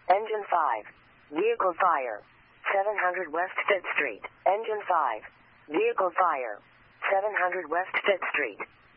Engine 5. Vehicle fire. 700 West 5th Street. Engine 5. Vehicle fire. 700 West 5th Street.